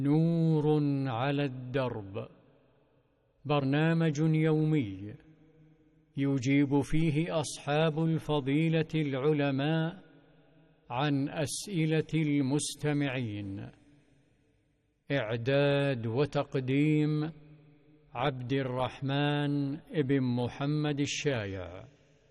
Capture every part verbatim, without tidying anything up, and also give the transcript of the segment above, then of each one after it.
نور على الدرب، برنامج يومي يجيب فيه أصحاب الفضيلة العلماء عن أسئلة المستمعين. إعداد وتقديم عبد الرحمن ابن محمد الشايع.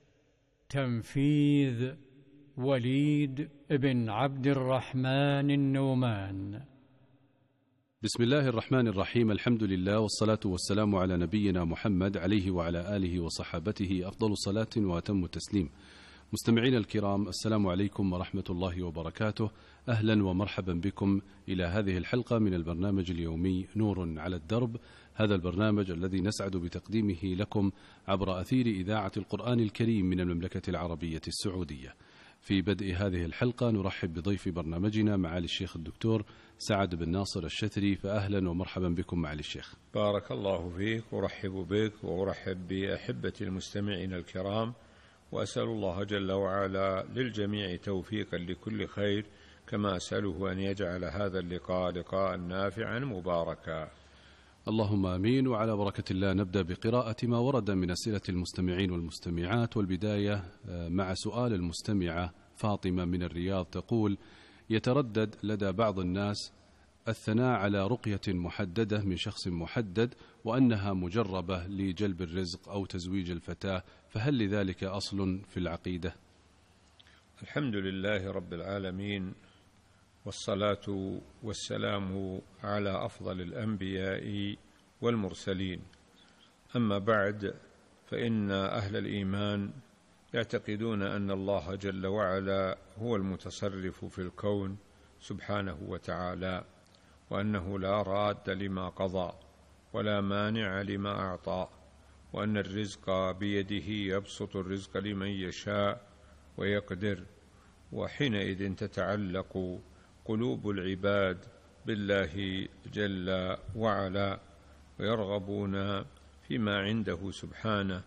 تنفيذ وليد بن عبد الرحمن النومان. بسم الله الرحمن الرحيم. الحمد لله والصلاة والسلام على نبينا محمد عليه وعلى آله وصحابته أفضل الصلاة وأتم التسليم. مستمعين الكرام، السلام عليكم ورحمة الله وبركاته. أهلا ومرحبا بكم إلى هذه الحلقة من البرنامج اليومي نور على الدرب، هذا البرنامج الذي نسعد بتقديمه لكم عبر أثير إذاعة القرآن الكريم من المملكة العربية السعودية. في بدء هذه الحلقة نرحب بضيف برنامجنا معالي الشيخ الدكتور سعد بن ناصر الشثري، فأهلا ومرحبا بكم معالي الشيخ. بارك الله فيك، ورحب بك وأرحب بأحبة المستمعين الكرام، وأسأل الله جل وعلا للجميع توفيقا لكل خير، كما أسأله أن يجعل هذا اللقاء لقاء نافعا مباركا. اللهم آمين. وعلى بركة الله نبدأ بقراءة ما ورد من أسئلة المستمعين والمستمعات، والبداية مع سؤال المستمعة فاطمة من الرياض تقول: يتردد لدى بعض الناس الثناء على رقية محددة من شخص محدد وأنها مجربة لجلب الرزق أو تزويج الفتاة، فهل لذلك أصل في العقيدة؟ الحمد لله رب العالمين، والصلاة والسلام على أفضل الأنبياء والمرسلين. أما بعد، فإن أهل الإيمان يعتقدون أن الله جل وعلا هو المتصرف في الكون سبحانه وتعالى، وأنه لا راد لما قضى ولا مانع لما أعطى، وأن الرزق بيده يبسط الرزق لمن يشاء ويقدر، وحينئذ تتعلق قلوب العباد بالله جل وعلا، ويرغبون فيما عنده سبحانه،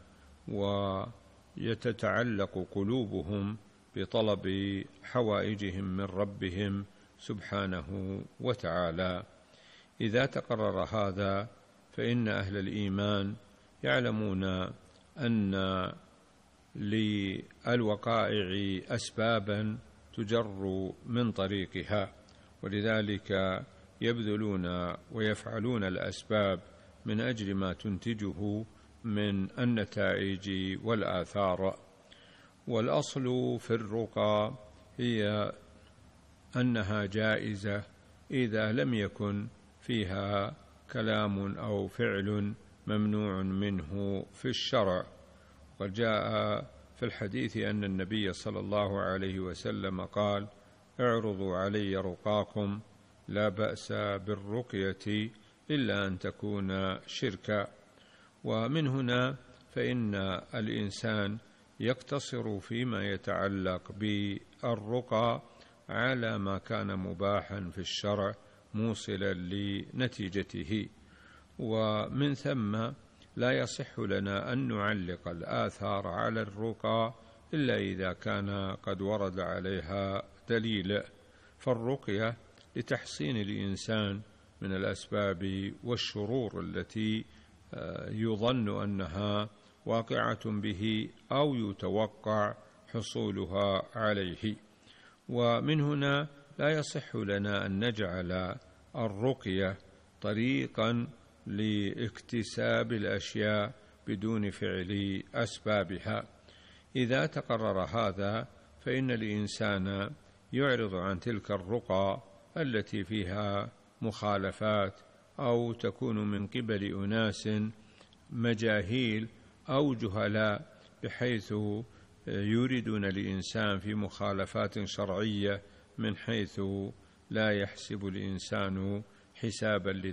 ويتتعلق قلوبهم بطلب حوائجهم من ربهم سبحانه وتعالى. إذا تقرر هذا، فإن أهل الإيمان يعلمون أن للوقائع أسبابا تجر من طريقها، ولذلك يبذلون ويفعلون الأسباب من أجل ما تنتجه من النتائج والآثار. والأصل في الرقى هي أنها جائزة إذا لم يكن فيها كلام أو فعل ممنوع منه في الشرع. وقد جاء في الحديث أن النبي صلى الله عليه وسلم قال: اعرضوا علي رقاكم، لا بأس بالرقية إلا أن تكون شركا. ومن هنا فإن الإنسان يقتصر فيما يتعلق بالرقى على ما كان مباحا في الشرع موصلا لنتيجته، ومن ثم لا يصح لنا أن نعلق الآثار على الرقى إلا إذا كان قد ورد عليها دليل. فالرقية لتحصين الإنسان من الأسباب والشرور التي يظن أنها واقعة به أو يتوقع حصولها عليه. ومن هنا لا يصح لنا أن نجعل الرقية طريقا لاكتساب الأشياء بدون فعل أسبابها. إذا تقرر هذا، فإن الإنسان يعرض عن تلك الرقى التي فيها مخالفات أو تكون من قبل أناس مجاهيل أو جهلاء، بحيث يوردون الإنسان في مخالفات شرعية من حيث لا يحسب الإنسان حسابا